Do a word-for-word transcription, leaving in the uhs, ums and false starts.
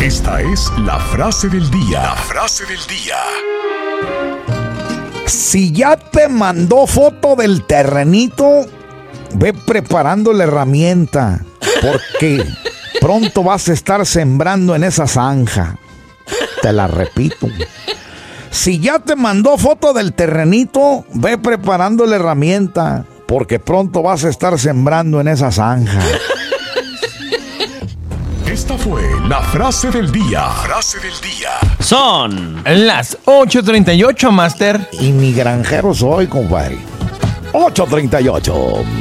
Esta es la frase del día. La frase del día. Si ya te mandó foto del terrenito, ve preparando la herramienta, porque pronto vas a estar sembrando en esa zanja. Te la repito. Si ya te mandó foto del terrenito, ve preparando la herramienta, porque pronto vas a estar sembrando en esa zanja. Esta fue la frase del día. La frase del día. Son las ocho treinta y ocho, Master. Y mi granjero soy, compadre. ocho treinta y ocho.